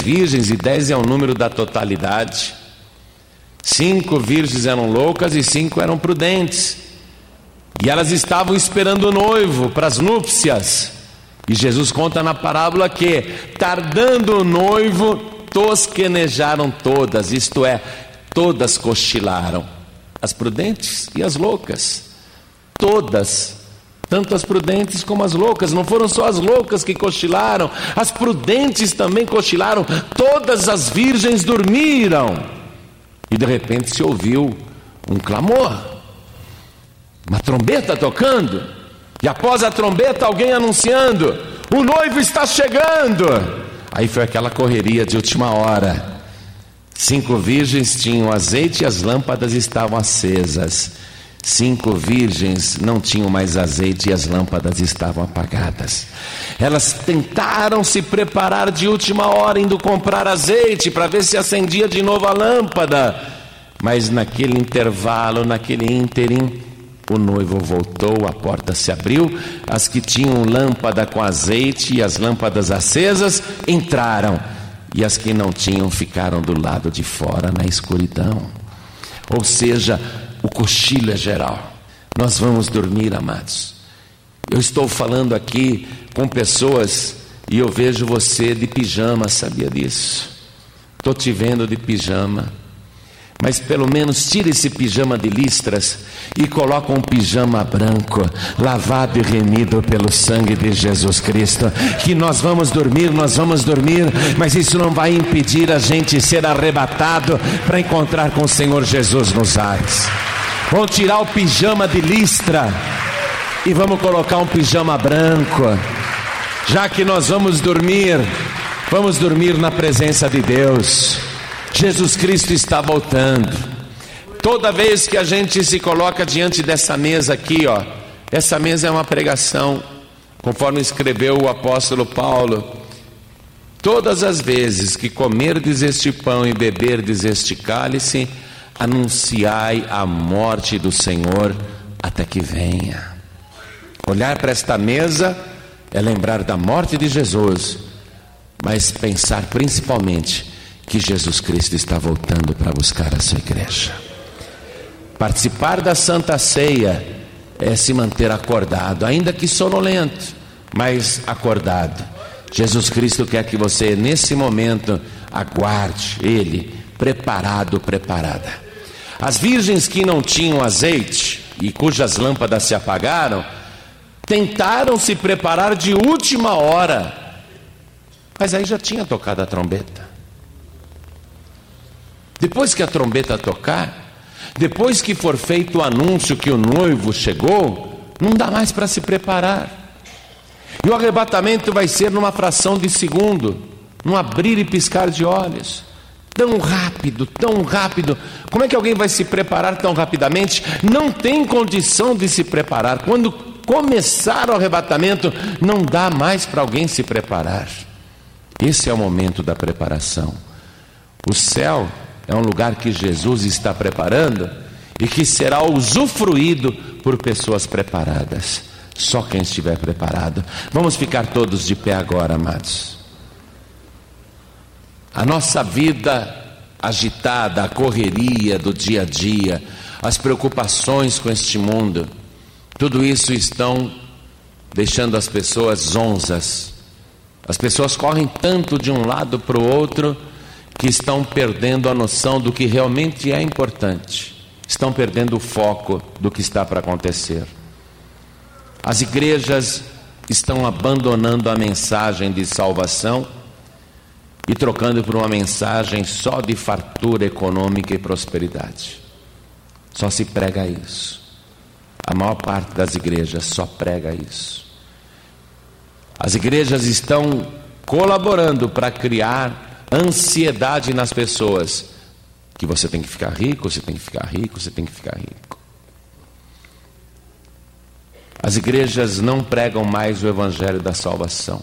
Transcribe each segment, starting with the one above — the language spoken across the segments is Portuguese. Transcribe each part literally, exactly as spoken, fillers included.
virgens, e dez é o número da totalidade. Cinco virgens eram loucas e cinco eram prudentes. E elas estavam esperando o noivo para as núpcias. E Jesus conta na parábola que, tardando o noivo, tosquenejaram todas, isto é, todas cochilaram. As prudentes e as loucas. Todas, tanto as prudentes como as loucas. Não foram só as loucas que cochilaram, as prudentes também cochilaram. Todas as virgens dormiram. E de repente se ouviu um clamor, uma trombeta tocando, e após a trombeta alguém anunciando: o noivo está chegando. Aí foi aquela correria de última hora. Cinco virgens tinham azeite e as lâmpadas estavam acesas. Cinco virgens não tinham mais azeite e as lâmpadas estavam apagadas. Elas tentaram se preparar de última hora, indo comprar azeite para ver se acendia de novo a lâmpada. Mas naquele intervalo, naquele ínterim, o noivo voltou, a porta se abriu. As que tinham lâmpada com azeite e as lâmpadas acesas entraram, e as que não tinham ficaram do lado de fora na escuridão. Ou seja, o cochilo é geral. Nós vamos dormir, amados. Eu estou falando aqui com pessoas e eu vejo você de pijama, sabia disso? Estou te vendo de pijama. Mas pelo menos tira esse pijama de listras e coloca um pijama branco, lavado e remido pelo sangue de Jesus Cristo. Que nós vamos dormir, nós vamos dormir, mas isso não vai impedir a gente ser arrebatado para encontrar com o Senhor Jesus nos ares. Vamos tirar o pijama de listra e vamos colocar um pijama branco. Já que nós vamos dormir, vamos dormir na presença de Deus. Jesus Cristo está voltando. Toda vez que a gente se coloca diante dessa mesa aqui, ó, essa mesa é uma pregação, conforme escreveu o apóstolo Paulo: todas as vezes que comerdes este pão e beberdes este cálice, anunciai a morte do Senhor até que venha. Olhar para esta mesa é lembrar da morte de Jesus, mas pensar principalmente que Jesus Cristo está voltando para buscar a sua igreja. Participar da Santa Ceia é se manter acordado, ainda que sonolento, mas acordado. Jesus Cristo quer que você nesse momento aguarde Ele, preparado, preparada. As virgens que não tinham azeite e cujas lâmpadas se apagaram, tentaram se preparar de última hora, mas aí já tinha tocado a trombeta. Depois que a trombeta tocar, depois que for feito o anúncio que o noivo chegou, não dá mais para se preparar. E o arrebatamento vai ser numa fração de segundo, num abrir e piscar de olhos. Tão rápido, tão rápido. Como é que alguém vai se preparar tão rapidamente? Não tem condição de se preparar. Quando começar o arrebatamento, não dá mais para alguém se preparar. Esse é o momento da preparação. O céu é um lugar que Jesus está preparando e que será usufruído por pessoas preparadas. Só quem estiver preparado. Vamos ficar todos de pé agora, amados. A nossa vida agitada, a correria do dia a dia, as preocupações com este mundo, tudo isso estão deixando as pessoas zonzas. As pessoas correm tanto de um lado para o outro que estão perdendo a noção do que realmente é importante. Estão perdendo o foco do que está para acontecer. As igrejas estão abandonando a mensagem de salvação e trocando por uma mensagem só de fartura econômica e prosperidade. Só se prega isso. A maior parte das igrejas só prega isso. As igrejas estão colaborando para criar ansiedade nas pessoas, que você tem que ficar rico, você tem que ficar rico, você tem que ficar rico. As igrejas não pregam mais o evangelho da salvação.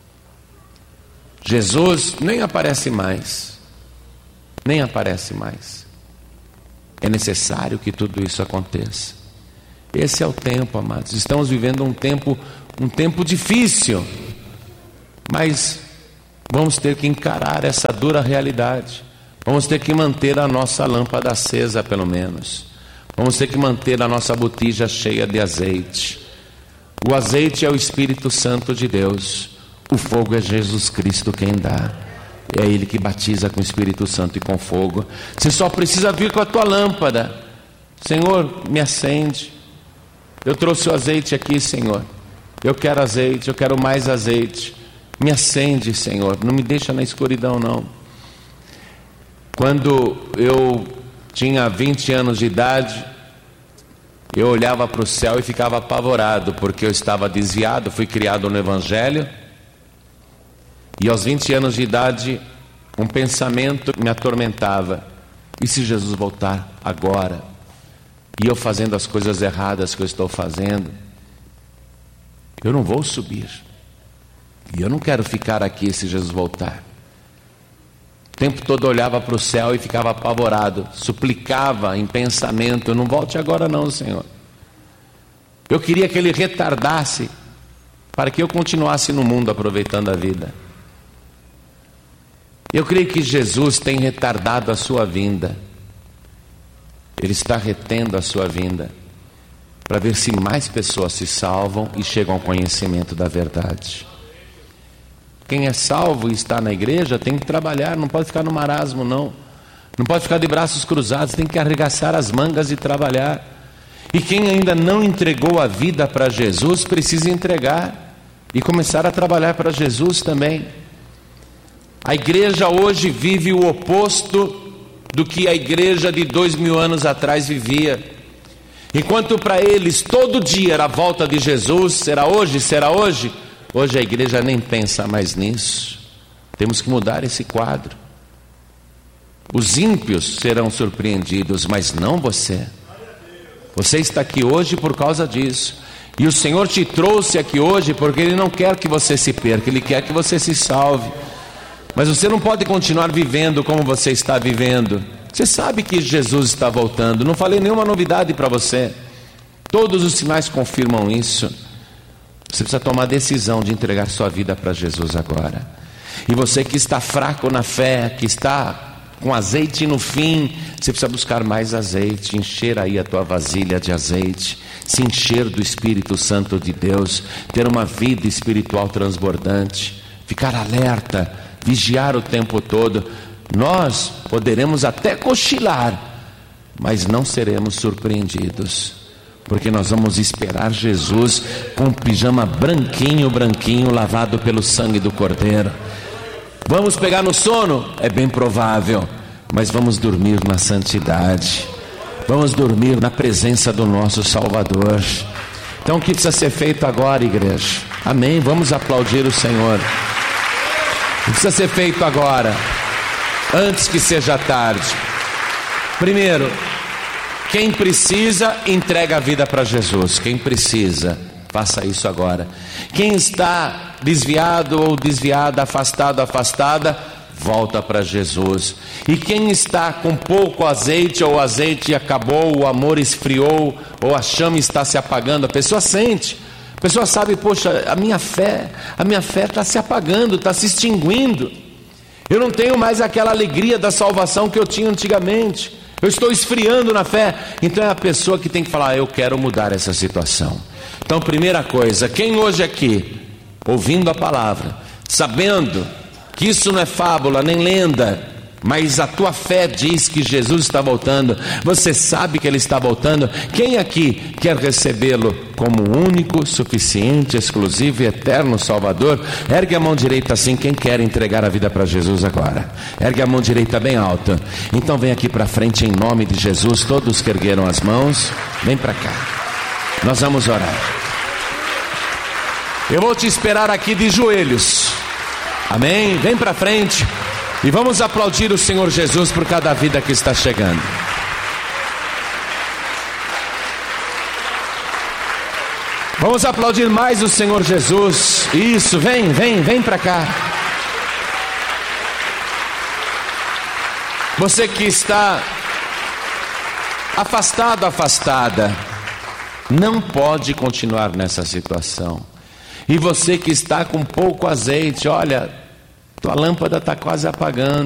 Jesus nem aparece mais, nem aparece mais. É necessário que tudo isso aconteça. Esse é o tempo, amados. Estamos vivendo um tempo, um tempo difícil, mas vamos ter que encarar essa dura realidade. Vamos ter que manter a nossa lâmpada acesa, pelo menos. Vamos ter que manter a nossa botija cheia de azeite. O azeite é o Espírito Santo de Deus. O fogo é Jesus Cristo quem dá. É Ele que batiza com o Espírito Santo e com fogo. Você só precisa vir com a tua lâmpada. Senhor, me acende. Eu trouxe o azeite aqui, Senhor. Eu quero azeite, eu quero mais azeite. Me acende, Senhor. Não me deixa na escuridão, não. Quando eu tinha vinte anos de idade, eu olhava para o céu e ficava apavorado, porque eu estava desviado, fui criado no Evangelho. E aos vinte anos de idade, um pensamento me atormentava: e se Jesus voltar agora? E eu fazendo as coisas erradas que eu estou fazendo, eu não vou subir. E eu não quero ficar aqui se Jesus voltar. O tempo todo eu olhava para o céu e ficava apavorado, suplicava em pensamento: não volte agora não, Senhor. Eu queria que Ele retardasse, para que eu continuasse no mundo aproveitando a vida. Eu creio que Jesus tem retardado a sua vinda. Ele está retendo a sua vinda, para ver se mais pessoas se salvam e chegam ao conhecimento da verdade. Quem é salvo e está na igreja tem que trabalhar, não pode ficar no marasmo, não. Não pode ficar de braços cruzados, tem que arregaçar as mangas e trabalhar. E quem ainda não entregou a vida para Jesus, precisa entregar e começar a trabalhar para Jesus também. A igreja hoje vive o oposto do que a igreja de dois mil anos atrás vivia. Enquanto para eles todo dia era a volta de Jesus, será hoje, será hoje, hoje a igreja nem pensa mais nisso. Temos que mudar esse quadro. Os ímpios serão surpreendidos, mas não você. Você está aqui hoje por causa disso. E o Senhor te trouxe aqui hoje porque Ele não quer que você se perca, Ele quer que você se salve. Mas você não pode continuar vivendo como você está vivendo. Você sabe que Jesus está voltando. Não falei nenhuma novidade para você. Todos os sinais confirmam isso. Você precisa tomar a decisão de entregar sua vida para Jesus agora. E você que está fraco na fé, que está com azeite no fim, você precisa buscar mais azeite, encher aí a tua vasilha de azeite, se encher do Espírito Santo de Deus, ter uma vida espiritual transbordante, ficar alerta, vigiar o tempo todo. Nós poderemos até cochilar, mas não seremos surpreendidos, porque nós vamos esperar Jesus com um pijama branquinho, branquinho, lavado pelo sangue do Cordeiro. Vamos pegar no sono? É bem provável, mas vamos dormir na santidade, vamos dormir na presença do nosso Salvador. Então o que precisa ser feito agora, igreja? Amém? Vamos aplaudir o Senhor. O que precisa ser feito agora, antes que seja tarde? Primeiro, quem precisa, entrega a vida para Jesus. Quem precisa, faça isso agora. Quem está desviado ou desviada, afastado, afastada, volta para Jesus. E quem está com pouco azeite, ou o azeite acabou, o amor esfriou, ou a chama está se apagando, a pessoa sente, a pessoa sabe: poxa, a minha fé, a minha fé está se apagando, está se extinguindo. Eu não tenho mais aquela alegria da salvação que eu tinha antigamente. Eu estou esfriando na fé. Então é a pessoa que tem que falar: eu quero mudar essa situação. Então, primeira coisa, quem hoje aqui, ouvindo a palavra, sabendo que isso não é fábula nem lenda, mas a tua fé diz que Jesus está voltando, você sabe que Ele está voltando, quem aqui quer recebê-lo como único, suficiente, exclusivo e eterno Salvador? Ergue a mão direita assim, quem quer entregar a vida para Jesus agora. Ergue a mão direita bem alta. Então vem aqui para frente em nome de Jesus, todos que ergueram as mãos, vem para cá. Nós vamos orar. Eu vou te esperar aqui de joelhos. Amém? Vem para frente e vamos aplaudir o Senhor Jesus por cada vida que está chegando. Vamos aplaudir mais o Senhor Jesus. Isso, vem, vem, vem para cá. Você que está afastado, afastada, não pode continuar nessa situação. E você que está com pouco azeite, olha, tua lâmpada está quase apagando.